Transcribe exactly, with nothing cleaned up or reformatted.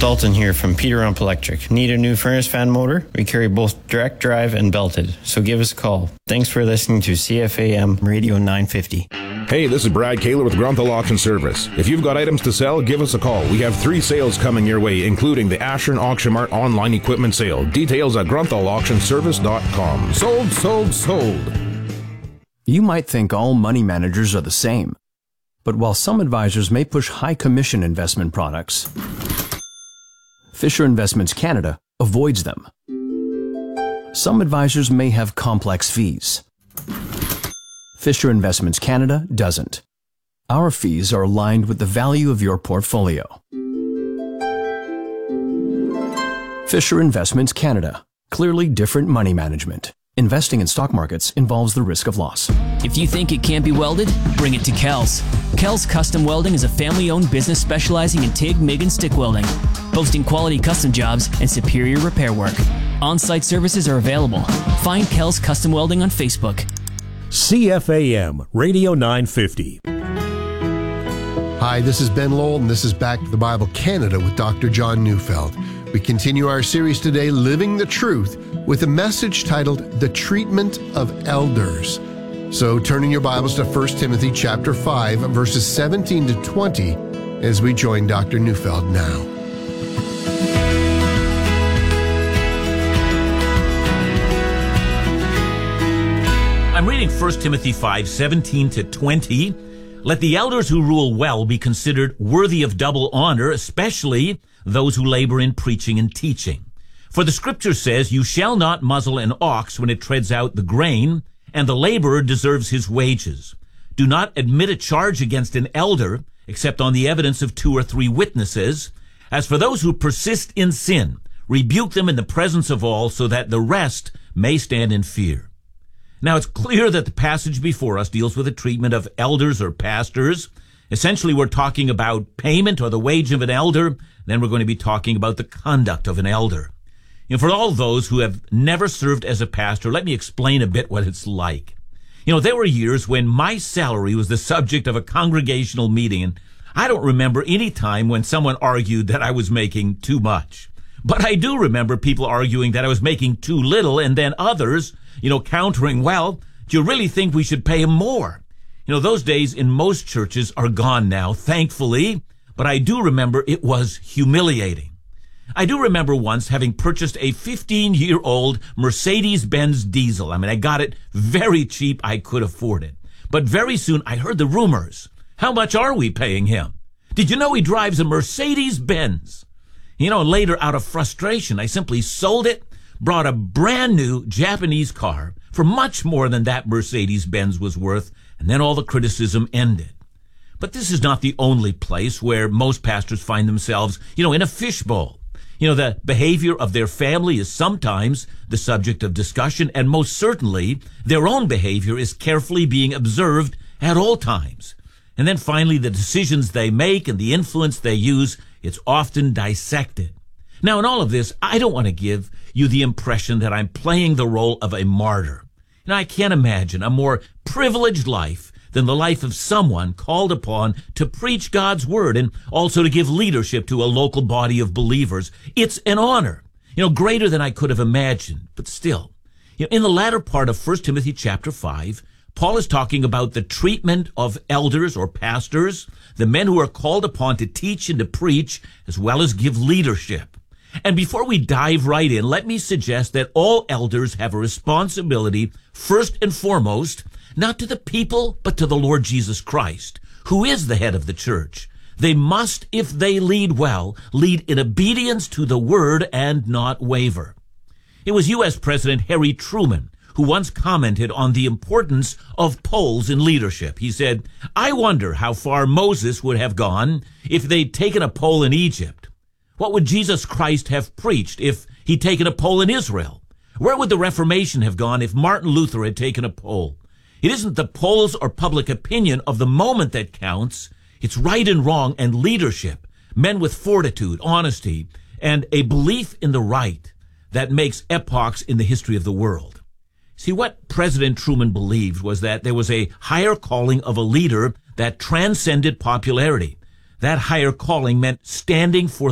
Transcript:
Dalton here from Peter Rump Electric. Need a new furnace fan motor? We carry both direct drive and belted, so give us a call. Thanks for listening to C F A M Radio nine fifty. Hey, this is Brad Kaler with Grunthal Auction Service. If you've got items to sell, give us a call. We have three sales coming your way, including the Ashern Auction Mart online equipment sale. Details at grunthal auction service dot com. Sold, sold, sold. You might think all money managers are the same. But while some advisors may push high commission investment products, Fisher Investments Canada avoids them. Some advisors may have complex fees. Fisher Investments Canada doesn't. Our fees are aligned with the value of your portfolio. Fisher Investments Canada. Clearly different money management. Investing in stock markets involves the risk of loss. If you think it can't be welded, bring it to Kells. Kells Custom Welding is a family-owned business specializing in TIG, MIG, and stick welding, boasting quality custom jobs and superior repair work. On-site services are available. Find Kells Custom Welding on Facebook. C F A M Radio nine fifty. Hi, this is Ben Lowell, and this is Back to the Bible Canada with Doctor John Neufeld. We continue our series today, Living the Truth, with a message titled The Treatment of Elders. So turn in your Bibles to First Timothy chapter five, verses seventeen to twenty, as we join Doctor Neufeld now. I'm reading First Timothy five, seventeen to twenty. Let the elders who rule well be considered worthy of double honor, especially those who labor in preaching and teaching. For the scripture says, you shall not muzzle an ox when it treads out the grain, and the laborer deserves his wages. Do not admit a charge against an elder, except on the evidence of two or three witnesses. As for those who persist in sin, rebuke them in the presence of all, so that the rest may stand in fear. Now, it's clear that the passage before us deals with the treatment of elders or pastors. Essentially, we're talking about payment or the wage of an elder. Then we're going to be talking about the conduct of an elder. And for all those who have never served as a pastor, let me explain a bit what it's like. You know, there were years when my salary was the subject of a congregational meeting, and I don't remember any time when someone argued that I was making too much. But I do remember people arguing that I was making too little, and then others, you know, countering, well, do you really think we should pay him more? You know, those days in most churches are gone now, thankfully, but I do remember it was humiliating. I do remember once having purchased a fifteen-year-old Mercedes-Benz diesel. I mean, I got it very cheap. I could afford it. But very soon I heard the rumors. How much are we paying him? Did you know he drives a Mercedes-Benz? You know, later, out of frustration, I simply sold it, brought a brand new Japanese car for much more than that Mercedes-Benz was worth, and then all the criticism ended. But this is not the only place where most pastors find themselves, you know, in a fishbowl. You know, the behavior of their family is sometimes the subject of discussion, and most certainly their own behavior is carefully being observed at all times. And then finally, the decisions they make and the influence they use, it's often dissected. Now, in all of this, I don't want to give you the impression that I'm playing the role of a martyr. And I can't imagine a more privileged life than the life of someone called upon to preach God's word and also to give leadership to a local body of believers. It's an honor, you know, greater than I could have imagined. But still, you know, in the latter part of First Timothy chapter five, Paul is talking about the treatment of elders or pastors, the men who are called upon to teach and to preach, as well as give leadership. And before we dive right in, let me suggest that all elders have a responsibility, first and foremost, not to the people, but to the Lord Jesus Christ, who is the head of the church. They must, if they lead well, lead in obedience to the word and not waver. It was U S President Harry Truman who once commented on the importance of polls in leadership. He said, I wonder how far Moses would have gone if they'd taken a poll in Egypt. What would Jesus Christ have preached if he'd taken a poll in Israel? Where would the Reformation have gone if Martin Luther had taken a poll? It isn't the polls or public opinion of the moment that counts. It's right and wrong and leadership, men with fortitude, honesty, and a belief in the right that makes epochs in the history of the world. See, what President Truman believed was that there was a higher calling of a leader that transcended popularity. That higher calling meant standing for